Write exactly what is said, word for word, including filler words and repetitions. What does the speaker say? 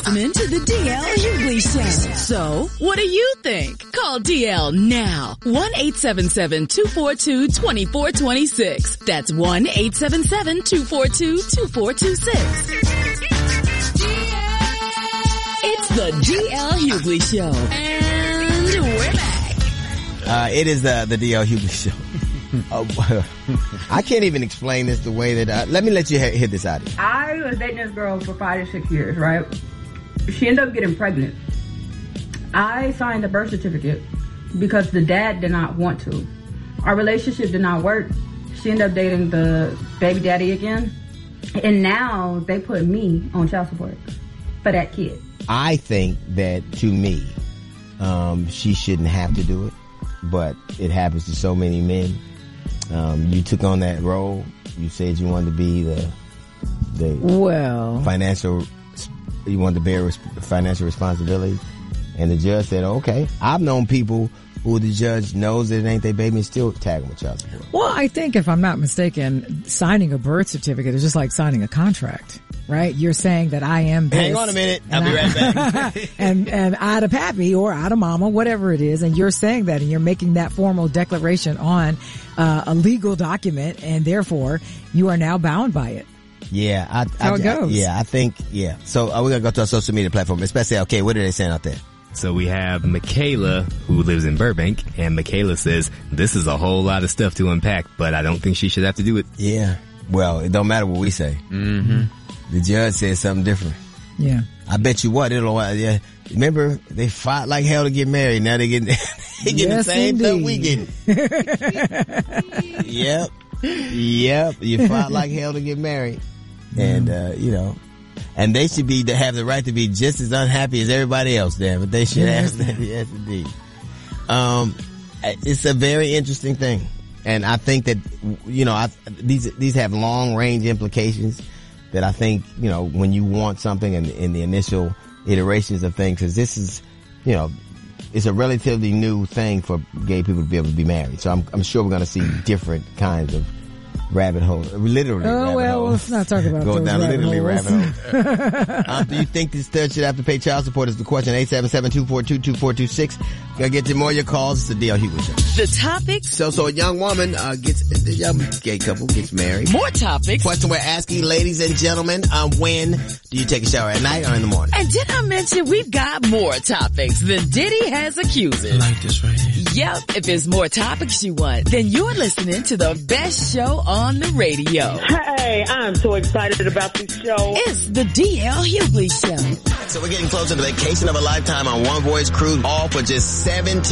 listening to the D L Hughley Show. So, what do you think? Call D L now. one eight seven seven, two four two, two four two six. That's one eight seven seven, two four two, two four two six. It's the D L Hughley Show. And we're back. Uh, it is uh, the D L Hughley Show. uh, I can't even explain this the way that I, let me let you hit, hit this out of you. I was dating this girl for five to six years, right? She ended up getting pregnant. I signed the birth certificate because the dad did not want to. Our relationship did not work. She ended up dating the baby daddy again. And now they put me on child support for that kid. I think that, to me, um, she shouldn't have to do it, but it happens to so many men. Um, you took on that role. You said you wanted to be the the well financial. You wanted to bear res- financial responsibility, and the judge said, "Okay." I've known people who the judge knows that it ain't their baby and still tag them with child support. Well, I think if I'm not mistaken, signing a birth certificate is just like signing a contract, right? You're saying that I am this. Hang on a minute. I'll be right back. and, and out of pappy or out of mama, whatever it is. And you're saying that and you're making that formal declaration on uh, a legal document, and therefore you are now bound by it. Yeah. I, That's how I, it goes. I, yeah, I think, yeah. So uh, we're going to go to our social media platform, especially, okay, what are they saying out there? So we have Michaela, who lives in Burbank, and Michaela says, this is a whole lot of stuff to unpack, but I don't think she should have to do it. Yeah. Well, it don't matter what we say. Mm-hmm. The judge says something different. Yeah. I bet you what, it'll, uh, yeah. Remember, they fought like hell to get married. Now they get, they get Yes, the same indeed. stuff we get. Yep. Yep. You fought like hell to get married. And, uh, you know, and they should be, to have the right to be just as unhappy as everybody else, damn it. They should Yes. have that. Yes, indeed. Um, it's a very interesting thing. And I think that, you know, I, these, these have long range implications that I think, you know, when you want something in, in the initial iterations of things, cause this is, you know, it's a relatively new thing for gay people to be able to be married. So I'm, I'm sure we're going to see different kinds of rabbit holes, literally. Oh, rabbit well, holes. let's not talk about Going those down rabbit literally holes. rabbit holes. um, do you think this third should have to pay child support? Is the question. eight seven seven, two four two, two four two six. Gonna get to more of your calls. It's the D L Hughley Show. The topics. So, so a young woman, uh, gets, a young gay couple gets married. More topics. Question we're asking, ladies and gentlemen, um, when do you take a shower, at night or in the morning? And did I mention we've got more topics than Diddy has accusers? Like this right here. Yep, if there's more topics you want, then you're listening to the best show on the radio. Hey, I'm so excited about this show. It's the D L Hughley Show. So we're getting close to the vacation of a lifetime on One Voyage Cruise, all for just seventeen